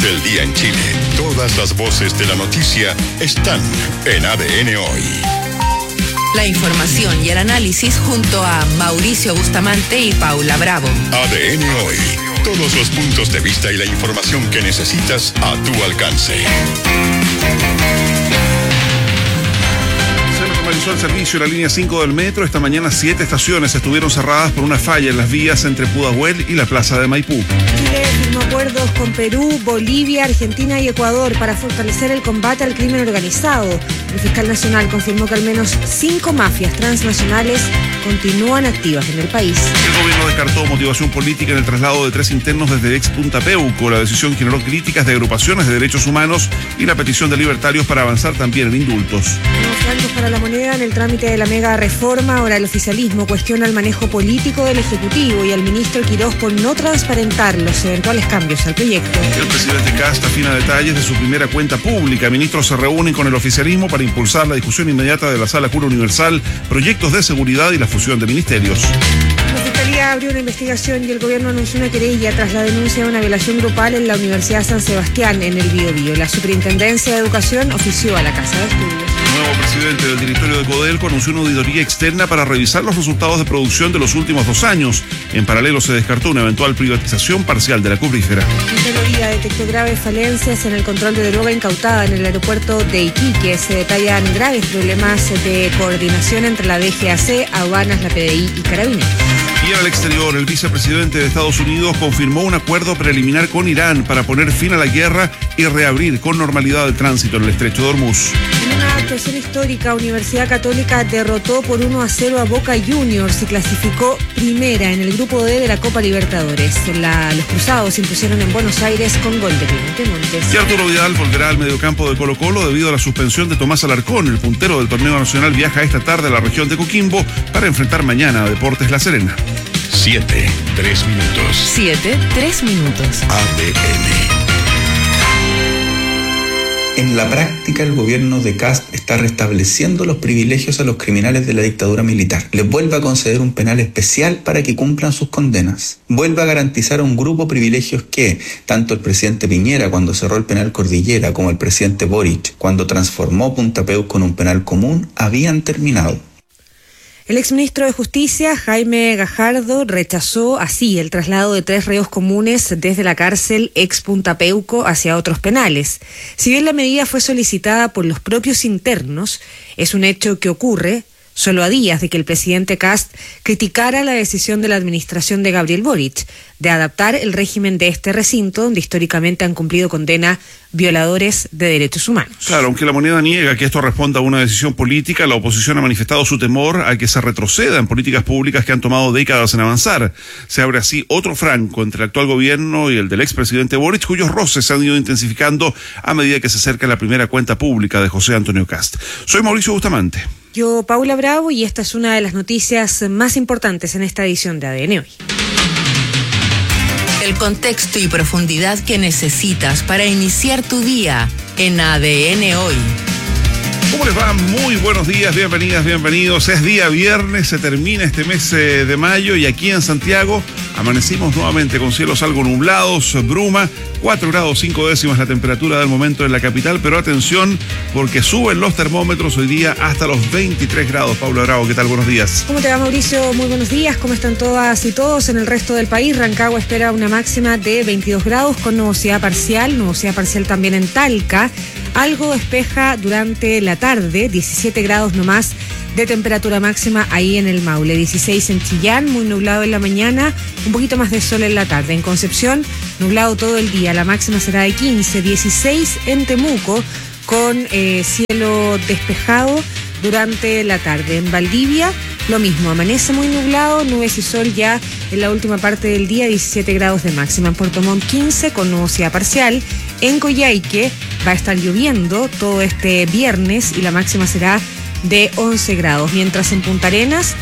del día en Chile. Todas las voces de la noticia están en ADN Hoy. La información y el análisis junto a Mauricio Bustamante y Paula Bravo. ADN Hoy. Todos los puntos de vista y la información que necesitas a tu alcance. Se normalizó el servicio en la línea 5 del metro. Esta mañana 7 estaciones estuvieron cerradas por una falla en las vías entre Pudahuel y la plaza de Maipú. Chile firmó acuerdos con Perú, Bolivia, Argentina y Ecuador para fortalecer el combate al crimen organizado. El fiscal nacional confirmó que al menos 5 mafias transnacionales continúan activas en el país. El gobierno descartó motivación política en el traslado de 3 internos desde ex Punta Peuco. La decisión generó críticas de agrupaciones de derechos humanos y la petición de libertarios para avanzar también en indultos. Nuevos francos para la moneda en el trámite de la mega reforma. Ahora el oficialismo cuestiona el manejo político del Ejecutivo y al ministro Quirós por no transparentar los eventuales cambios al proyecto. El presidente Kast afina detalles de su primera cuenta pública. Ministros se reúnen con el oficialismo para impulsar la discusión inmediata de la Sala Cura Universal, proyectos de seguridad y la fusión de ministerios. La Fiscalía abrió una investigación y el gobierno anunció una querella tras la denuncia de una violación grupal en la Universidad San Sebastián, en el Biobío. La Superintendencia de Educación ofició a la Casa de Estudios. El nuevo presidente del directorio de Codelco anunció una auditoría externa para revisar los resultados de producción de los últimos 2 años. En paralelo se descartó una eventual privatización parcial de la cuprífera. Contraloría detectó graves falencias en el control de droga incautada en el aeropuerto de Iquique. Se detallan graves problemas de coordinación entre la DGAC, aduanas, la PDI y Carabineros. Y en el exterior, el vicepresidente de Estados Unidos confirmó un acuerdo preliminar con Irán para poner fin a la guerra y reabrir con normalidad el tránsito en el estrecho de Hormuz. En una actuación histórica, Universidad Católica derrotó por 1-0 a Boca Juniors y clasificó primera en el grupo D de la Copa Libertadores. Los cruzados se impusieron en Buenos Aires con gol de Clemente Montes. Y Arturo Vidal volverá al mediocampo de Colo-Colo debido a la suspensión de Tomás Alarcón. El puntero del torneo nacional viaja esta tarde a la región de Coquimbo para enfrentar mañana a Deportes La Serena. 7, 3 minutos. 7, 3 minutos. ADN. En la práctica, el gobierno de Kast está restableciendo los privilegios a los criminales de la dictadura militar. Les vuelve a conceder un penal especial para que cumplan sus condenas. Vuelve a garantizar a un grupo privilegios que, tanto el presidente Piñera cuando cerró el penal Cordillera como el presidente Boric cuando transformó Punta Peuco en un penal común, habían terminado. El exministro de Justicia, Jaime Gajardo, rechazó así el traslado de 3 reos comunes desde la cárcel ex Punta Peuco hacia otros penales. Si bien la medida fue solicitada por los propios internos, es un hecho que ocurre solo a días de que el presidente Kast criticara la decisión de la administración de Gabriel Boric de adaptar el régimen de este recinto, donde históricamente han cumplido condena violadores de derechos humanos. Claro, aunque la moneda niega que esto responda a una decisión política, la oposición ha manifestado su temor a que se retroceda en políticas públicas que han tomado décadas en avanzar. Se abre así otro franco entre el actual gobierno y el del expresidente Boric, cuyos roces se han ido intensificando a medida que se acerca la primera cuenta pública de José Antonio Kast. Soy Mauricio Bustamante. Yo, Paula Bravo, y esta es una de las noticias más importantes en esta edición de ADN Hoy. El contexto y profundidad que necesitas para iniciar tu día en ADN Hoy. ¿Cómo les va? Muy buenos días, bienvenidas, bienvenidos. Es día viernes, se termina este mes de mayo y aquí en Santiago amanecimos nuevamente con cielos algo nublados, bruma, 4 grados 5 décimas la temperatura del momento en la capital, pero atención porque suben los termómetros hoy día hasta los 23 grados. Paula Bravo, ¿qué tal? Buenos días. ¿Cómo te va, Mauricio? Muy buenos días. ¿Cómo están todas y todos en el resto del país? Rancagua espera una máxima de 22 grados con nubosidad parcial también en Talca. Algo despeja durante la tarde, 17 grados nomás de temperatura máxima ahí en el Maule, 16 en Chillán, muy nublado en la mañana, un poquito más de sol en la tarde. En Concepción, nublado todo el día, la máxima será de 15, 16 en Temuco, con cielo despejado durante la tarde. En Valdivia, lo mismo, amanece muy nublado, nubes y sol ya en la última parte del día, 17 grados de máxima. En Puerto Montt, 15 con nubosidad parcial. En Coyhaique va a estar lloviendo todo este viernes y la máxima será de 11 grados, mientras en Punta Arenas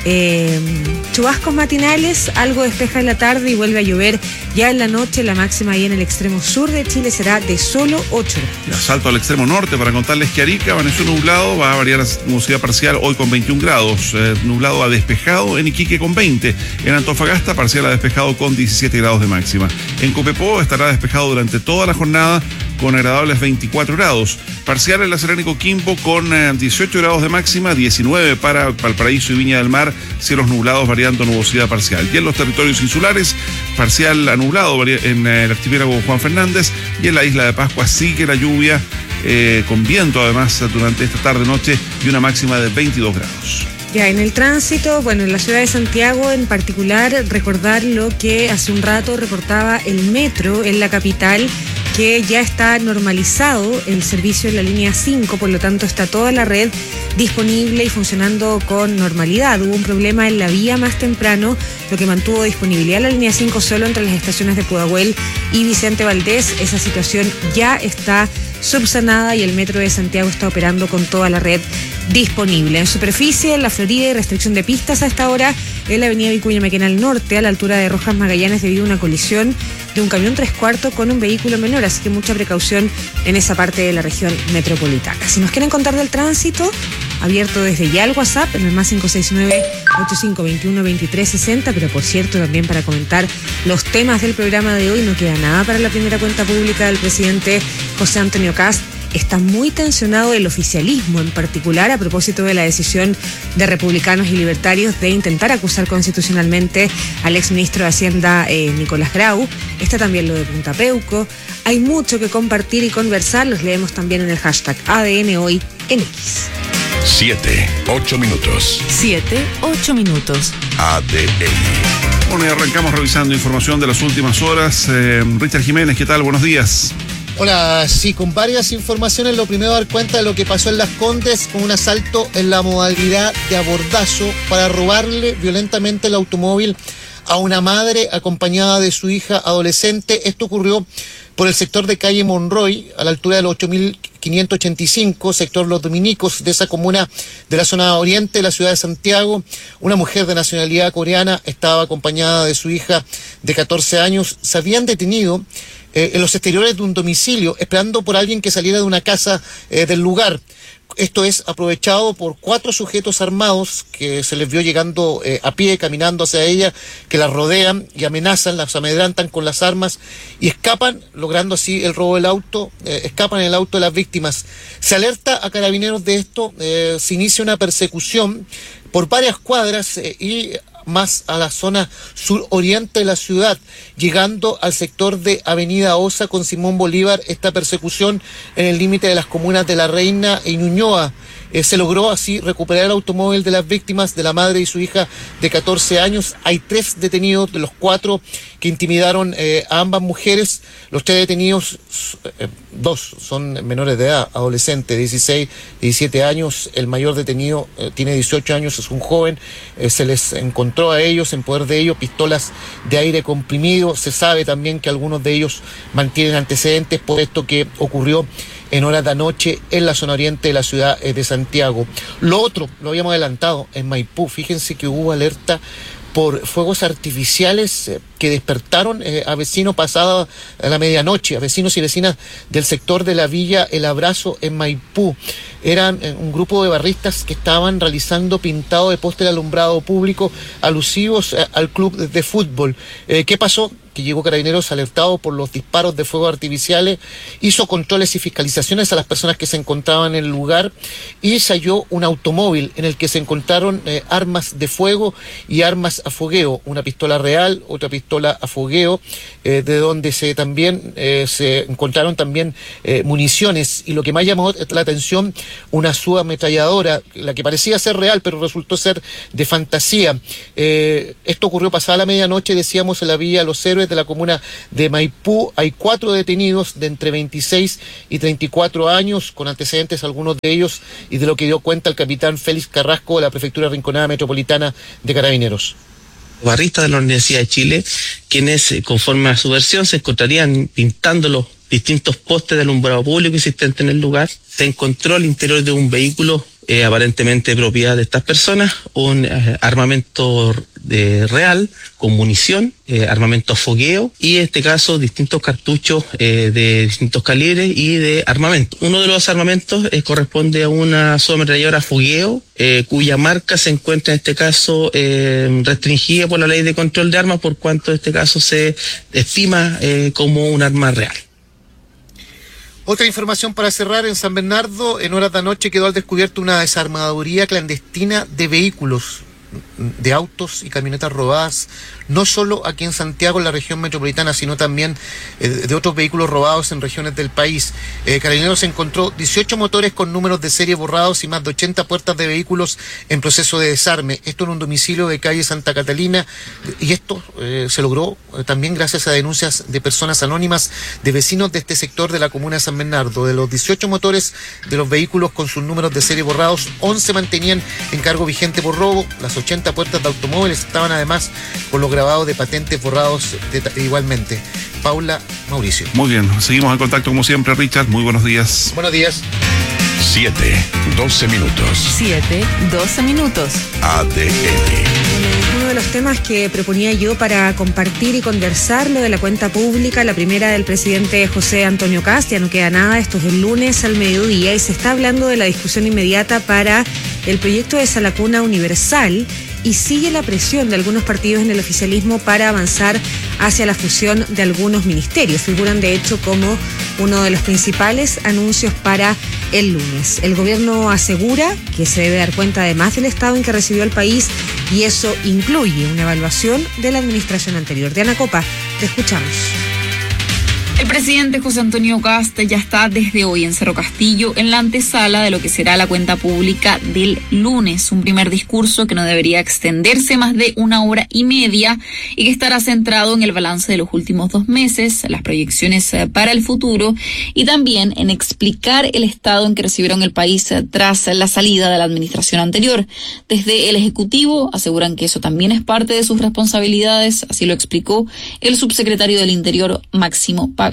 Chubascos matinales, algo despeja en la tarde y vuelve a llover ya en la noche. La máxima ahí en el extremo sur de Chile será de solo 8 grados. Salto al extremo norte para contarles que Arica amaneció nublado, va a variar la nubosidad parcial hoy con 21 grados, nublado a despejado en Iquique con 20, en Antofagasta parcial a despejado con 17 grados de máxima. En Copiapó estará despejado durante toda la jornada con agradables 24 grados, parcial en la Serena y Coquimbo con 18 grados de máxima, 19 para Valparaíso y Viña del Mar, cielos nublados variando nubosidad parcial. Y en los territorios insulares, parcial a nublado en el archipiélago Juan Fernández, y en la isla de Pascua sigue la lluvia con viento además durante esta tarde-noche y una máxima de 22 grados. Ya, en el tránsito, bueno, en la ciudad de Santiago en particular, recordar lo que hace un rato reportaba el metro en la capital, que ya está normalizado el servicio en la línea 5, por lo tanto está toda la red disponible y funcionando con normalidad. Hubo un problema en la vía más temprano, lo que mantuvo disponibilidad la línea 5 solo entre las estaciones de Pudahuel y Vicente Valdés. Esa situación ya está subsanada y el metro de Santiago está operando con toda la red disponible. En superficie, en la Florida, hay restricción de pistas a esta hora en la avenida Vicuña Maquena al norte, a la altura de Rojas Magallanes, debido a una colisión de un camión 3/4 con un vehículo menor, así que mucha precaución en esa parte de la región metropolitana. Si nos quieren contar del tránsito, abierto desde ya el WhatsApp en el más 569-8521-2360, pero por cierto también para comentar los temas del programa de hoy. No queda nada para la primera cuenta pública del presidente José Antonio Kast. Está muy tensionado el oficialismo, en particular a propósito de la decisión de Republicanos y Libertarios de intentar acusar constitucionalmente al exministro de Hacienda Nicolás Grau. Está también lo de Punta Peuco. Hay mucho que compartir y conversar. Los leemos también en el hashtag ADN Hoy en X. 7-8 minutos. 7-8 minutos. ADN. Bueno, y arrancamos revisando información de las últimas horas. Richard Jiménez, ¿qué tal? Buenos días. Hola, sí, con varias informaciones. Lo primero, dar cuenta de lo que pasó en Las Condes con un asalto en la modalidad de abordazo para robarle violentamente el automóvil a una madre acompañada de su hija adolescente. Esto ocurrió por el sector de calle Monroy, a la altura del 8585, sector Los Dominicos, de esa comuna de la zona oriente de la ciudad de Santiago. Una mujer de nacionalidad coreana estaba acompañada de su hija de 14 años. Se habían detenido en los exteriores de un domicilio, esperando por alguien que saliera de una casa del lugar. Esto es aprovechado por 4 sujetos armados que se les vio llegando a pie, caminando hacia ella, que las rodean y amenazan, las amedrantan con las armas y escapan, logrando así el robo del auto, escapan en el auto de las víctimas. Se alerta a carabineros de esto, se inicia una persecución por varias cuadras y más a la zona suroriente de la ciudad, llegando al sector de Avenida Osa con Simón Bolívar. Esta persecución en el límite de las comunas de La Reina y Ñuñoa. Se logró así recuperar el automóvil de las víctimas, de la madre y su hija de 14 años. Hay 3 detenidos de los 4 que intimidaron a ambas mujeres. Los 3 detenidos, 2 son menores de edad, adolescentes, 16, 17 años. El mayor detenido tiene 18 años, es un joven. Se les encontró a ellos, en poder de ellos, pistolas de aire comprimido. Se sabe también que algunos de ellos mantienen antecedentes por esto que ocurrió en horas de anoche en la zona oriente de la ciudad de Santiago. Lo otro, lo habíamos adelantado, en Maipú. Fíjense que hubo alerta por fuegos artificiales que despertaron a vecinos pasada la medianoche, a vecinos y vecinas del sector de la Villa El Abrazo en Maipú. Eran un grupo de barristas que estaban realizando pintado de poste de alumbrado público alusivos al club de fútbol. ¿Qué pasó? Que llegó Carabineros alertado por los disparos de fuegos artificiales, hizo controles y fiscalizaciones a las personas que se encontraban en el lugar y se halló un automóvil en el que se encontraron armas de fuego y armas a fogueo, una pistola real, otra pistola a fogueo, de donde se encontraron también municiones, y lo que más llamó la atención, una subametralladora, la que parecía ser real pero resultó ser de fantasía. Esto ocurrió pasada la medianoche, decíamos, en la Villa Los Héroes de la comuna de Maipú. Hay 4 detenidos de entre 26 y 34 años, con antecedentes algunos de ellos, y de lo que dio cuenta el capitán Félix Carrasco de la Prefectura Rinconada Metropolitana de Carabineros. Barristas de la Universidad de Chile, quienes, conforme a su versión, se encontrarían pintando los distintos postes de alumbrado público existentes en el lugar. Se encontró al interior de un vehículo aparentemente propiedad de estas personas, un armamento real, con munición, armamento a fogueo y en este caso distintos cartuchos de distintos calibres y de armamento. Uno de los armamentos corresponde a una subametralladora a fogueo cuya marca se encuentra en este caso restringida por la ley de control de armas, por cuanto en este caso se estima como un arma real. Otra información para cerrar: en San Bernardo, en horas de anoche quedó al descubierto una desarmaduría clandestina de vehículos, de autos y camionetas robadas, no solo aquí en Santiago, en la región metropolitana, sino también de otros vehículos robados en regiones del país. Carabineros encontró 18 motores con números de serie borrados y más de 80 puertas de vehículos en proceso de desarme. Esto en un domicilio de calle Santa Catalina, y esto se logró también gracias a denuncias de personas anónimas, de vecinos de este sector de la comuna de San Bernardo. De los 18 motores de los vehículos con sus números de serie borrados, 11 mantenían encargo vigente por robo. Las 80 puertas de automóviles estaban además con los grabados de patentes borrados igualmente. Paula, Mauricio. Muy bien, seguimos en contacto como siempre, Richard. Muy buenos días. Buenos días. 7:12 minutos. 7:12 minutos. ADN. Uno de los temas que proponía yo para compartir y conversar, lo de la cuenta pública, la primera del presidente José Antonio Kast, ya no queda nada, esto es el lunes al mediodía, y se está hablando de la discusión inmediata para el proyecto de Salacuna Universal, y sigue la presión de algunos partidos en el oficialismo para avanzar hacia la fusión de algunos ministerios. Figuran de hecho como uno de los principales anuncios para el lunes. El gobierno asegura que se debe dar cuenta además del estado en que recibió el país, y eso incluye una evaluación de la administración anterior. Diana Copa, te escuchamos. El presidente José Antonio Kast ya está desde hoy en Cerro Castillo en la antesala de lo que será la cuenta pública del lunes. Un primer discurso que no debería extenderse más de 1 hora y media y que estará centrado en el balance de los últimos 2 meses, las proyecciones para el futuro y también en explicar el estado en que recibieron el país tras la salida de la administración anterior. Desde el Ejecutivo aseguran que eso también es parte de sus responsabilidades, así lo explicó el subsecretario del Interior, Máximo Pavés.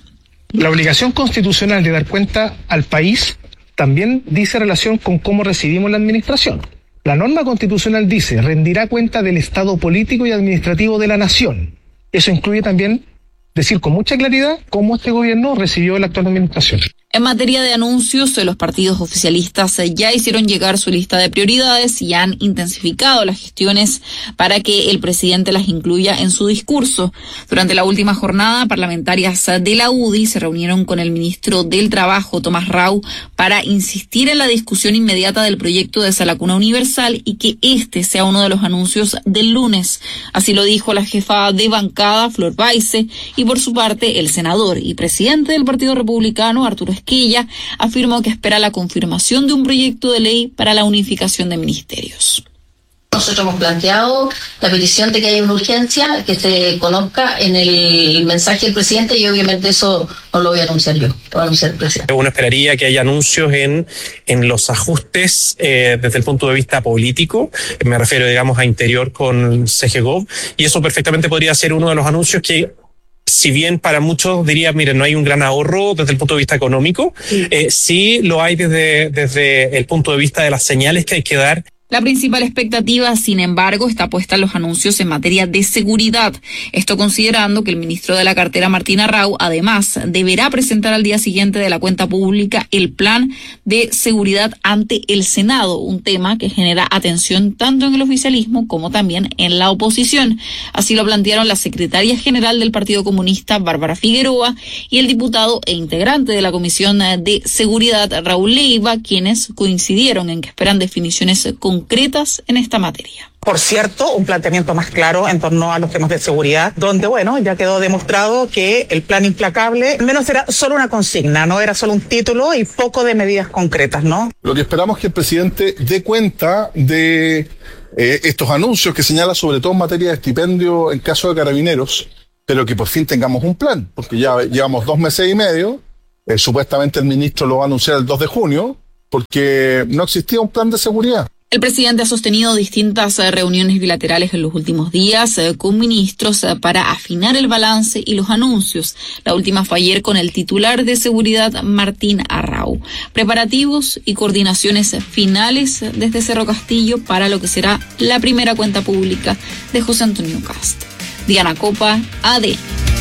La obligación constitucional de dar cuenta al país también dice relación con cómo recibimos la administración. La norma constitucional dice, rendirá cuenta del estado político y administrativo de la nación. Eso incluye también decir con mucha claridad cómo este gobierno recibió la actual administración. En materia de anuncios, los partidos oficialistas ya hicieron llegar su lista de prioridades y han intensificado las gestiones para que el presidente las incluya en su discurso. Durante la última jornada, parlamentarias de la UDI se reunieron con el ministro del Trabajo, Tomás Rau, para insistir en la discusión inmediata del proyecto de Salacuna Universal y que este sea uno de los anuncios del lunes. Así lo dijo la jefa de bancada, Flor Baise, y por su parte, el senador y presidente del Partido Republicano, Arturo Esquella, afirmó que espera la confirmación de un proyecto de ley para la unificación de ministerios. Nosotros hemos planteado la petición de que haya una urgencia, que se conozca en el mensaje del presidente, y obviamente eso no lo voy a anunciar yo, lo va a anunciar el presidente. Uno esperaría que haya anuncios en los ajustes desde el punto de vista político, me refiero digamos a Interior con CGGOV, y eso perfectamente podría ser uno de los anuncios que, si bien para muchos diría, miren, no hay un gran ahorro desde el punto de vista económico, sí lo hay desde el punto de vista de las señales que hay que dar. La principal expectativa, sin embargo, está puesta en los anuncios en materia de seguridad. Esto considerando que el ministro de la cartera, Martín Arrau, además deberá presentar al día siguiente de la cuenta pública el plan de seguridad ante el Senado, un tema que genera atención tanto en el oficialismo como también en la oposición. Así lo plantearon la secretaria general del Partido Comunista, Bárbara Figueroa, y el diputado e integrante de la Comisión de Seguridad, Raúl Leiva, quienes coincidieron en que esperan definiciones concretas en esta materia. Por cierto, un planteamiento más claro en torno a los temas de seguridad, donde, bueno, ya quedó demostrado que el plan implacable al menos era solo una consigna, no era solo un título y poco de medidas concretas, ¿no? Lo que esperamos es que el presidente dé cuenta de estos anuncios que señala sobre todo en materia de estipendio en caso de carabineros, pero que por fin tengamos un plan, porque ya llevamos 2 meses y medio, supuestamente el ministro lo va a anunciar el 2 de junio, porque no existía un plan de seguridad. El presidente ha sostenido distintas reuniones bilaterales en los últimos días con ministros para afinar el balance y los anuncios. La última fue ayer con el titular de Seguridad, Martín Arrau. Preparativos y coordinaciones finales desde Cerro Castillo para lo que será la primera cuenta pública de José Antonio Kast. Diana Copa, ADN.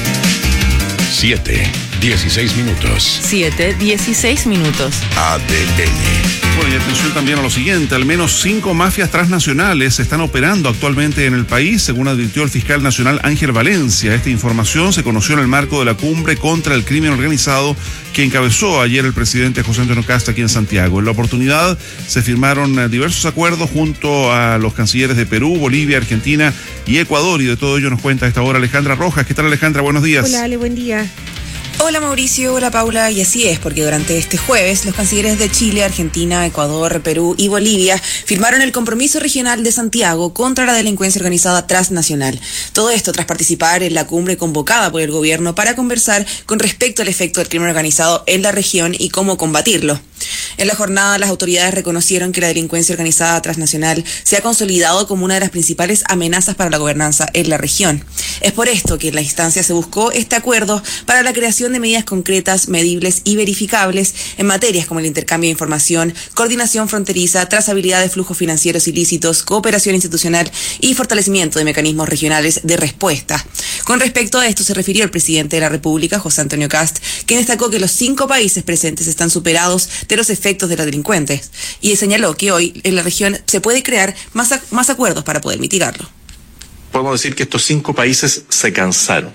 7:16 minutos. 7:16 minutos. ADN. Bueno, y atención también a lo siguiente, al menos 5 mafias transnacionales están operando actualmente en el país, según advirtió el fiscal nacional Ángel Valencia. Esta información se conoció en el marco de la cumbre contra el crimen organizado que encabezó ayer el presidente José Antonio Kast aquí en Santiago. En la oportunidad se firmaron diversos acuerdos junto a los cancilleres de Perú, Bolivia, Argentina y Ecuador, y de todo ello nos cuenta a esta hora Alejandra Rojas. ¿Qué tal, Alejandra? Buenos días. Hola, Ale, buen día. Hola Mauricio, hola Paula, y así es, porque durante este jueves los cancilleres de Chile, Argentina, Ecuador, Perú y Bolivia firmaron el Compromiso Regional de Santiago contra la delincuencia organizada transnacional. Todo esto tras participar en la cumbre convocada por el gobierno para conversar con respecto al efecto del crimen organizado en la región y cómo combatirlo. En la jornada, las autoridades reconocieron que la delincuencia organizada transnacional se ha consolidado como una de las principales amenazas para la gobernanza en la región. Es por esto que en la instancia se buscó este acuerdo para la creación de medidas concretas, medibles y verificables en materias como el intercambio de información, coordinación fronteriza, trazabilidad de flujos financieros ilícitos, cooperación institucional y fortalecimiento de mecanismos regionales de respuesta. Con respecto a esto se refirió el presidente de la República, José Antonio Kast, quien destacó que los 5 países presentes están superados de los efectos de los delincuentes y señaló que hoy en la región se puede crear más acuerdos para poder mitigarlo. Podemos decir que estos 5 países se cansaron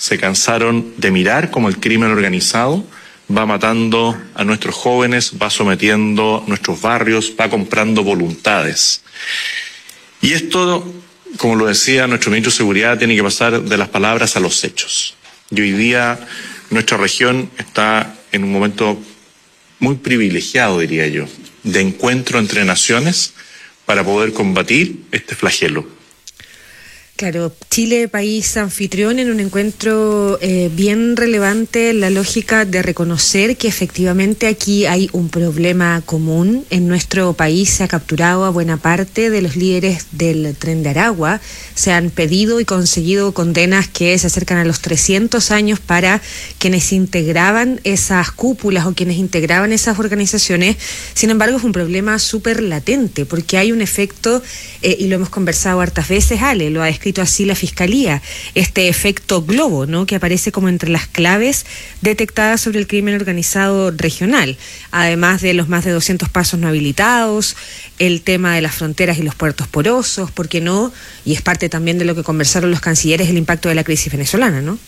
de mirar cómo el crimen organizado va matando a nuestros jóvenes, va sometiendo nuestros barrios, va comprando voluntades. Y esto, como lo decía nuestro ministro de Seguridad, tiene que pasar de las palabras a los hechos. Y hoy día nuestra región está en un momento muy privilegiado, diría yo, de encuentro entre naciones para poder combatir este flagelo. Claro, Chile, país anfitrión, en un encuentro bien relevante en la lógica de reconocer que efectivamente aquí hay un problema común. En nuestro país se ha capturado a buena parte de los líderes del Tren de Aragua. Se han pedido y conseguido condenas que se acercan a los 300 años para quienes integraban esas cúpulas o quienes integraban esas organizaciones. Sin embargo, es un problema súper latente porque hay un efecto, y lo hemos conversado hartas veces, Ale, lo ha escrito así la Fiscalía, este efecto globo, ¿no?, que aparece como entre las claves detectadas sobre el crimen organizado regional, además de los más de 200 pasos no habilitados, el tema de las fronteras y los puertos porosos, ¿por qué no? Y es parte también de lo que conversaron los cancilleres, el impacto de la crisis venezolana, ¿no?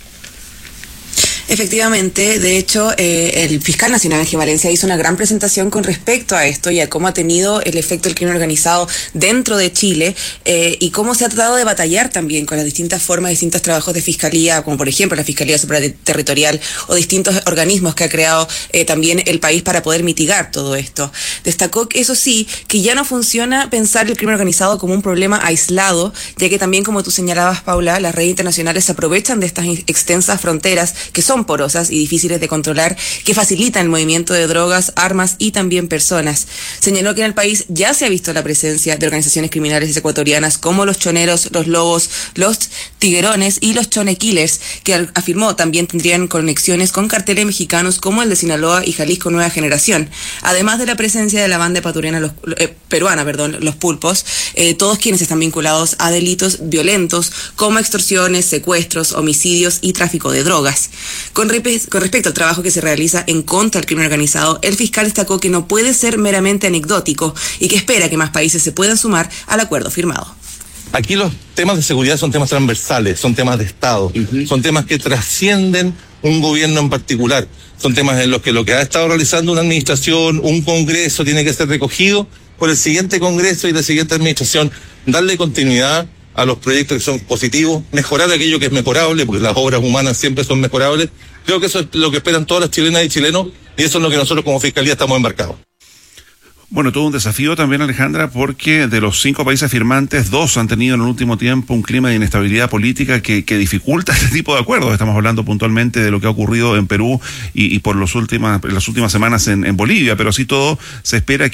Efectivamente, de hecho, el fiscal nacional Ángel Valencia hizo una gran presentación con respecto a esto y a cómo ha tenido el efecto del crimen organizado dentro de Chile y cómo se ha tratado de batallar también con las distintas formas, distintos trabajos de fiscalía, como por ejemplo la Fiscalía Superterritorial o distintos organismos que ha creado también el país para poder mitigar todo esto. Destacó que eso sí, que ya no funciona pensar el crimen organizado como un problema aislado, ya que también, como tú señalabas, Paula, las redes internacionales se aprovechan de estas extensas fronteras que son porosas y difíciles de controlar, que facilitan el movimiento de drogas, armas y también personas. Señaló que en el país ya se ha visto la presencia de organizaciones criminales ecuatorianas como los choneros, los lobos, los tiguerones y los chone killers, que afirmó también tendrían conexiones con carteles mexicanos como el de Sinaloa y Jalisco Nueva Generación, además de la presencia de la banda peruana, los pulpos, todos quienes están vinculados a delitos violentos como extorsiones, secuestros, homicidios y tráfico de drogas. Con respecto al trabajo que se realiza en contra del crimen organizado, el fiscal destacó que no puede ser meramente anecdótico y que espera que más países se puedan sumar al acuerdo firmado. Aquí los temas de seguridad son temas transversales, son temas de Estado, son temas que trascienden un gobierno en particular, son temas en los que lo que ha estado realizando una administración, un congreso, tiene que ser recogido por el siguiente congreso y la siguiente administración, darle continuidad a los proyectos que son positivos, mejorar aquello que es mejorable, porque las obras humanas siempre son mejorables. Creo que eso es lo que esperan todas las chilenas y chilenos, y eso es lo que nosotros como Fiscalía estamos embarcados. Bueno, todo un desafío también, Alejandra, porque de los 5 países firmantes, 2 han tenido en el último tiempo un clima de inestabilidad política que dificulta este tipo de acuerdos. Estamos hablando puntualmente de lo que ha ocurrido en Perú y por las últimas semanas en Bolivia, pero así todo se espera